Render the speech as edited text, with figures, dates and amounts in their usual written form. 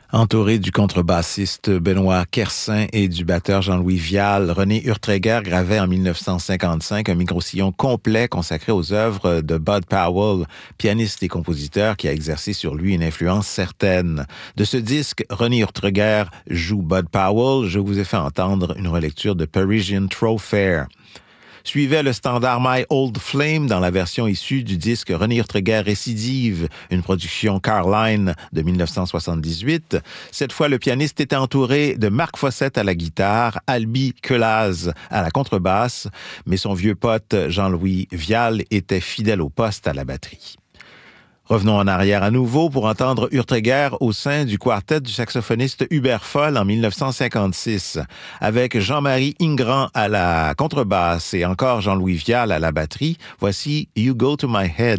Entouré du contrebassiste Benoît Kersin et du batteur Jean-Louis Vial, René Urtreger gravait en 1955 un micro-sillon complet consacré aux œuvres de Bud Powell, pianiste et compositeur qui a exercé sur lui une influence certaine. De ce disque, René Urtreger joue Bud Powell. Je vous ai fait entendre une relecture de Parisian Thoroughfare. Suivait le standard My Old Flame dans la version issue du disque René Urtreger Récidive, une production Caroline de 1978. Cette fois, le pianiste était entouré de Marc Fossette à la guitare, Albi Quelaz à la contrebasse, mais son vieux pote Jean-Louis Vial était fidèle au poste à la batterie. Revenons en arrière à nouveau pour entendre Urtreger au sein du quartet du saxophoniste Hubert Foll en 1956, avec Jean-Marie Ingrand à la contrebasse et encore Jean-Louis Vial à la batterie. Voici You Go to My Head.